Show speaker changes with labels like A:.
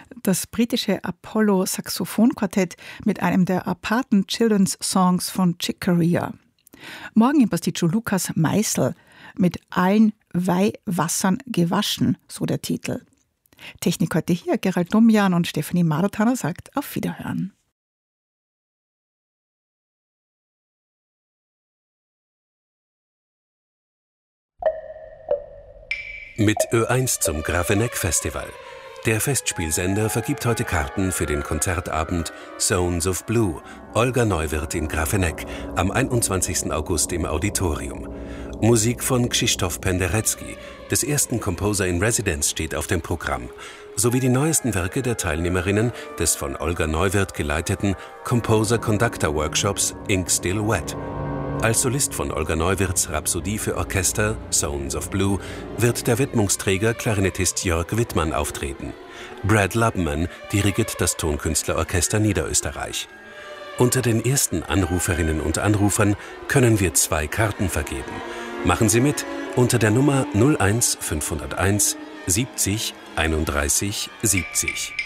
A: Das britische Apollo-Saxophonquartett mit einem der aparten Children's Songs von Chick Corea. Morgen im Pasticcio Lukas Meißel mit allen Weihwassern gewaschen, so der Titel. Technik heute hier, Gerald Domjan und Stefanie Maratana sagt auf Wiederhören.
B: Mit Ö1 zum Grafeneck Festival. Der Festspielsender vergibt heute Karten für den Konzertabend Sounds of Blue, Olga Neuwirth in Grafeneck, am 21. August im Auditorium. Musik von Krzysztof Penderecki, des ersten Composer in Residence, steht auf dem Programm, sowie die neuesten Werke der Teilnehmerinnen des von Olga Neuwirth geleiteten Composer-Conductor-Workshops Ink Still Wet. Als Solist von Olga Neuwirths Rhapsodie für Orchester Sounds of Blue wird der Widmungsträger Klarinettist Jörg Wittmann auftreten. Brad Lubman dirigiert das Tonkünstlerorchester Niederösterreich. Unter den ersten Anruferinnen und Anrufern können wir 2 Karten vergeben. Machen Sie mit unter der Nummer 01 501 70 31 70.